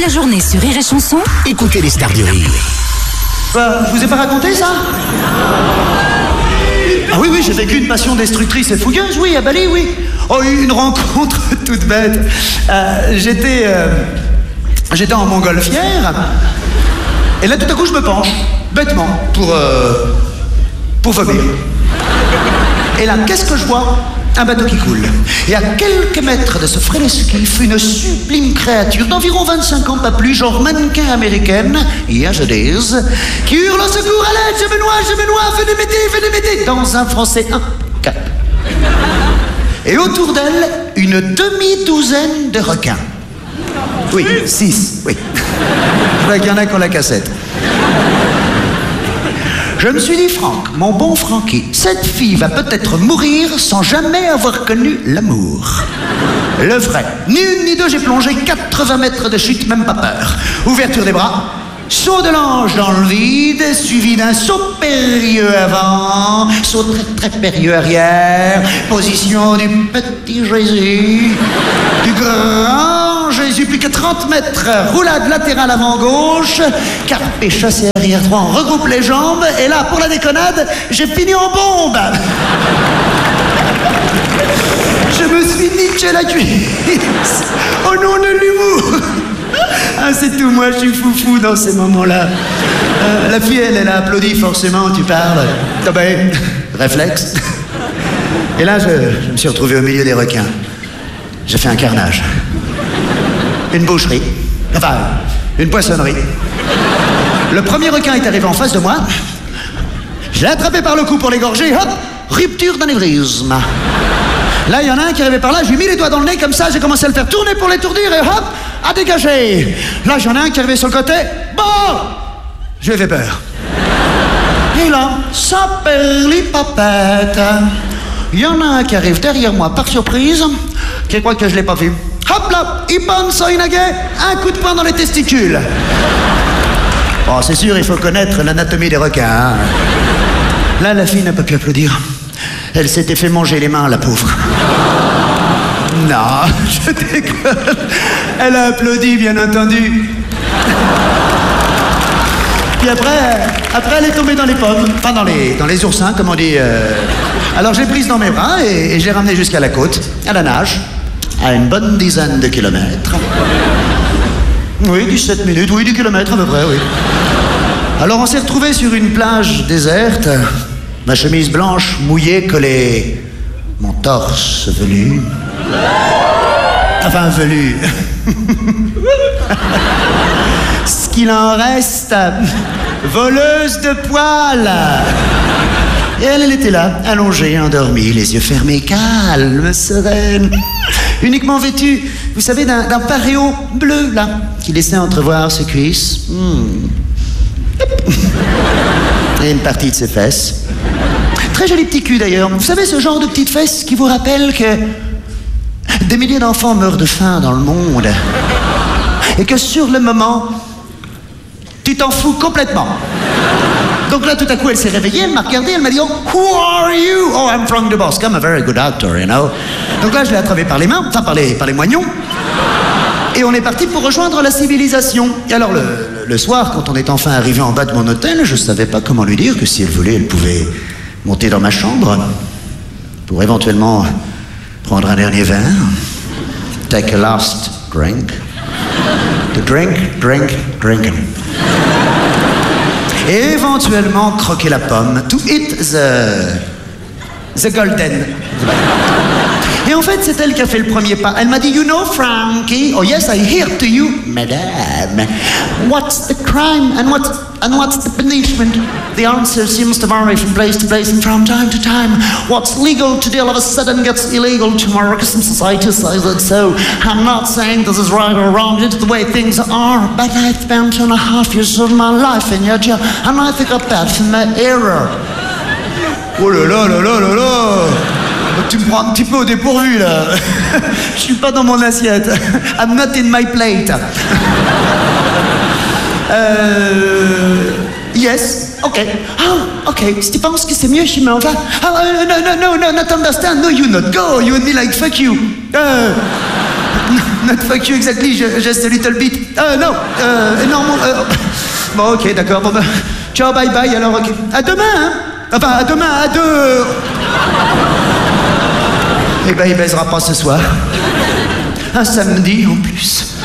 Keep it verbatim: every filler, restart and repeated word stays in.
la journée sur Rire et Chanson, écoutez les stars du rire. Bah, je vous ai pas raconté ça? Ah oui, oui, j'ai vécu une passion destructrice et fougueuse, oui, à Bali, oui. Oh, une rencontre toute bête. Euh, j'étais... Euh, j'étais en montgolfière. Et là, tout à coup, je me penche, bêtement, pour... Euh, pour vomir. Et là, qu'est-ce que je vois? Un bateau qui coule. Et à quelques mètres de ce frêle esquif, une sublime créature d'environ vingt-cinq ans, pas plus, genre mannequin américaine, yes it is, qui hurle au secours, à l'aide, je me noie, je me noie, venez m'aider, venez m'aider, dans un français impeccable. Et autour d'elle, une demi-douzaine de requins. Oui, six, oui. Je vois qu'il y en a qui ont la cassette. Je me suis dit, Franck, mon bon Francky, cette fille va peut-être mourir sans jamais avoir connu l'amour. Le vrai. Ni une ni deux, j'ai plongé quatre-vingts mètres de chute, même pas peur. Ouverture des bras, saut de l'ange dans le vide, suivi d'un saut périlleux avant, saut très très périlleux arrière, position du petit Jésus, du grand Jésus, plus que trente mètres, roulade latérale avant gauche, carpé chassé arrière droit, on regroupe les jambes, et là, pour la déconnade, j'ai fini en bombe. Je me suis niqué la cuisse, au nom de l'humour. Ah, c'est tout, moi, je suis foufou dans ces moments-là. Euh, la fille, elle, elle a applaudi, forcément, tu parles. Ah ben, réflexe. Et là, je, je me suis retrouvé au milieu des requins. J'ai fait un carnage. Une boucherie. Enfin, une poissonnerie. Le premier requin est arrivé en face de moi. Je l'ai attrapé par le cou pour l'égorger. Hop, rupture d'anévrisme. Là, il y en a un qui est arrivé par là. Je lui ai mis les doigts dans le nez comme ça. J'ai commencé à le faire tourner pour l'étourdir et hop, à dégager. Là, j'en ai un qui est arrivé sur le côté. Bon, je lui ai fait peur. Et là, ça perlipapette. Il y en a un qui arrive derrière moi par surprise, qui croit que je l'ai pas vu. Hop là, Ippon Soinage, un coup de poing dans les testicules. Bon, c'est sûr, il faut connaître l'anatomie des requins. Hein. Là, la fille n'a pas pu applaudir. Elle s'était fait manger les mains, la pauvre. Non, je déconne. Elle a applaudi, bien entendu. Puis après, après, elle est tombée dans les pommes, enfin dans les, dans les oursins, comme on dit. Euh... Alors je l'ai prise dans mes bras et, et je l'ai ramenée jusqu'à la côte, à la nage, à une bonne dizaine de kilomètres. Oui, dix-sept minutes, oui, dix kilomètres à peu près, oui. Alors on s'est retrouvés sur une plage déserte, ma chemise blanche mouillée collée, mon torse velu. Enfin, velu. Ce qu'il en reste, voleuse de poils. Et elle, elle était là, allongée, endormie, les yeux fermés, calme, sereine. Uniquement vêtue, vous savez, d'un, d'un paréo bleu, là, qui laissait entrevoir ses cuisses. Hmm. Et une partie de ses fesses. Très joli petit cul, d'ailleurs. Vous savez, ce genre de petites fesses qui vous rappellent que des milliers d'enfants meurent de faim dans le monde. Et que sur le moment, tu t'en fous complètement. Donc là, tout à coup, elle s'est réveillée, elle m'a regardé, elle m'a dit, oh, who are you? Oh, I'm Frank Dubosc, I'm a very good actor, you know. Donc là, je l'ai attrapé par les mains, enfin par les, par les moignons. Et on est parti pour rejoindre la civilisation. Et alors, le, le, le soir, quand on est enfin arrivé en bas de mon hôtel, je savais pas comment lui dire que si elle voulait, elle pouvait monter dans ma chambre pour éventuellement prendre un dernier verre. Take a last drink. To drink, drink, drinking. Et éventuellement croquer la pomme. To eat the... the golden. Et en fait, c'est elle qui a fait le premier pas. Elle m'a dit, you know, Frankie, oh yes, I hear to you, madame. What's the crime and what's, and what's the punishment? The answer seems to vary from place to place and from time to time. What's legal today all of a sudden gets illegal tomorrow because some society says it so. I'm not saying this is right or wrong, it's the way things are, but I spent two and a half years of my life in your jail, and I think I'm bad for my error. Oh là là là là là là! Tu me prends un petit peu au dépourvu, là. Je suis pas dans mon assiette. I'm not in my plate. euh... Yes, ok. Ah, ok. Si tu penses que c'est mieux, je m'en vais. Ah, uh, no, no, no, no, not understand. No, you not go. You and me like fuck you. Uh, not fuck you exactly, just a little bit. Euh, non, euh, énorme. Euh, bon, ok, d'accord. Bon, bah, ciao, bye bye, alors, ok. À demain, hein. Enfin, à demain, à deux. Eh ben, il baisera pas ce soir. Un samedi, en plus.